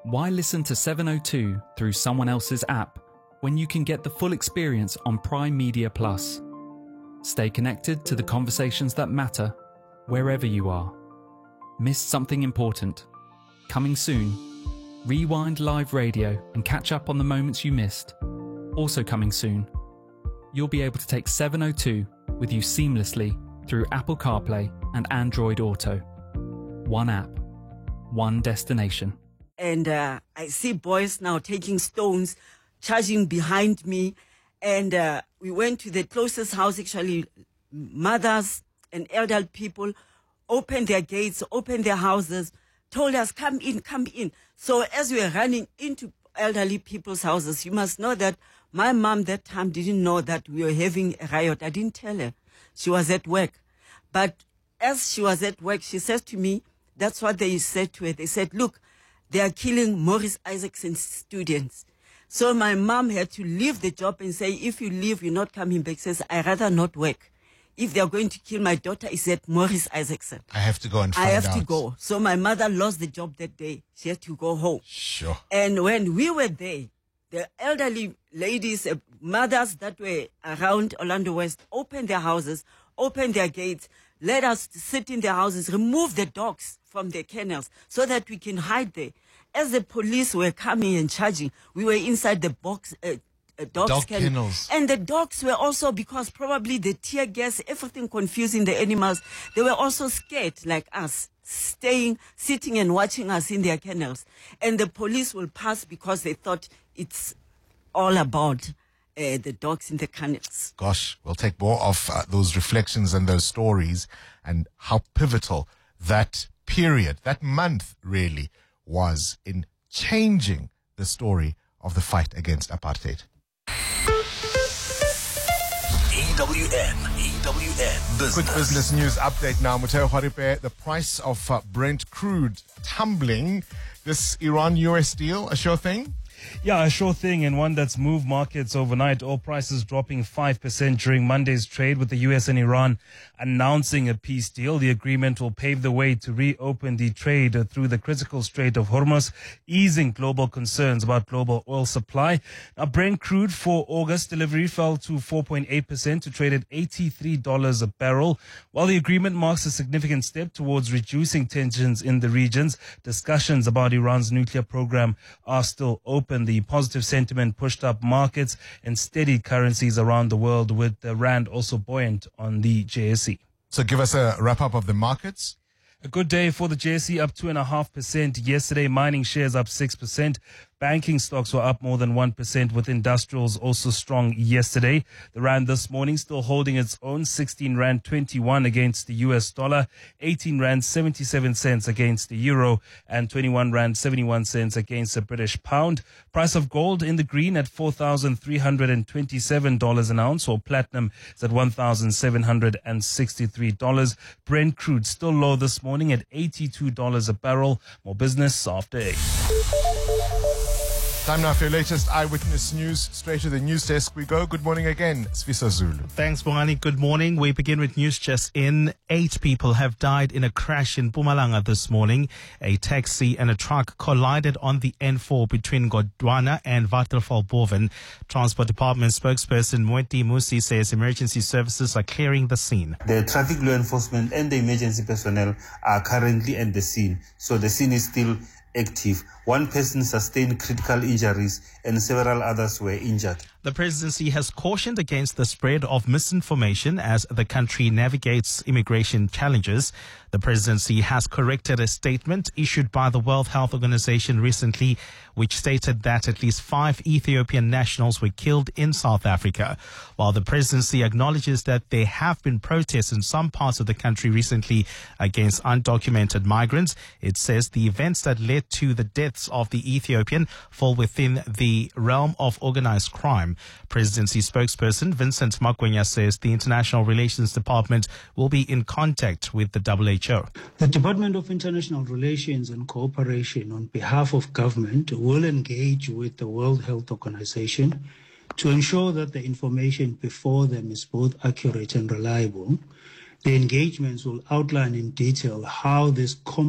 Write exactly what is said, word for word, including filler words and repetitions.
Why listen to seven oh two through someone else's app when you can get the full experience on Prime Media Plus? Stay connected to the conversations that matter wherever you are. Missed something important? Coming soon. Rewind live radio and catch up on the moments you missed. Also coming soon. You'll be able to take seven oh two with you seamlessly through Apple CarPlay and Android Auto. One app, one destination. And uh, I see boys now taking stones, charging behind me. And uh, we went to the closest house, actually, mothers and elderly people opened their gates, opened their houses, told us, come in, come in. So as we were running into elderly people's houses, you must know that my mom that time didn't know that we were having a riot. I didn't tell her. She was at work. But as she was at work, she says to me, that's what they said to her. They said, look, they are killing Morris Isaacson's students. So my mom had to leave the job and say, if you leave, you're not coming back. She says, I'd rather not work. If they're going to kill my daughter, is at Morris Isaacson. I have to go and find I have out. to go. So my mother lost the job that day. She had to go home. Sure. And when we were there, the elderly ladies, uh, mothers that were around Orlando West, opened their houses, opened their gates, let us sit in their houses, remove the dogs from their kennels so that we can hide there. As the police were coming and charging, we were inside the box, uh, uh, dogs Dog kennel. kennels. And the dogs were also, because probably the tear gas, everything confusing the animals, they were also scared like us, staying, sitting and watching us in their kennels. And the police will pass because they thought it's all about uh, the dogs in the kennels. Gosh, we'll take more of uh, those reflections and those stories and how pivotal that period, that month really was in changing the story of the fight against apartheid. E W N, E W N Business. Quick business news update now. Muteo Haripe, the price of uh, Brent crude tumbling. This Iran-U S deal, a sure thing? Yeah, a sure thing, and one that's moved markets overnight. Oil prices dropping five percent during Monday's trade, with the U S and Iran announcing a peace deal. The agreement will pave the way to reopen the trade through the critical Strait of Hormuz, easing global concerns about global oil supply. Now, Brent crude for August delivery fell to four point eight percent to trade at eighty-three dollars a barrel. While the agreement marks a significant step towards reducing tensions in the regions, discussions about Iran's nuclear program are still open. The positive sentiment pushed up markets and steadied currencies around the world, with the rand also buoyant on the J S E. So give us a wrap-up of the markets. A good day for the J S E, up two point five percent yesterday. Mining shares up six percent. Banking stocks were up more than one percent, with industrials also strong yesterday. The rand this morning still holding its own, sixteen rand twenty-one against the U S dollar, eighteen rand seventy-seven cents against the euro, and twenty-one rand seventy-one cents against the British pound. Price of gold in the green at four thousand three hundred twenty-seven dollars an ounce, or platinum is at one thousand seven hundred sixty-three dollars. Brent crude still low this morning at eighty-two dollars a barrel. More business after eight. Time now for your latest Eyewitness News. Straight to the news desk we go. Good morning again, Sfiso Zulu. Thanks, Bongani. Good morning. We begin with news just in. Eight people have died in a crash in Mpumalanga this morning. A taxi and a truck collided on the N four between Godwana and Waterval-Boven. Transport Department spokesperson Mweti Musi says emergency services are clearing the scene. The traffic law enforcement and the emergency personnel are currently at the scene, so the scene is still active. One person sustained critical injuries and several others were injured. The presidency has cautioned against the spread of misinformation as the country navigates immigration challenges. The presidency has corrected a statement issued by the World Health Organization recently, which stated that at least five Ethiopian nationals were killed in South Africa. While the presidency acknowledges that there have been protests in some parts of the country recently against undocumented migrants, it says the events that led to the deaths of the Ethiopian fall within the realm of organized crime. Presidency spokesperson Vincent Magwenya says the International Relations Department will be in contact with the W H O. The Department of International Relations and Cooperation, on behalf of government, will engage with the World Health Organization to ensure that the information before them is both accurate and reliable. The engagements will outline in detail how this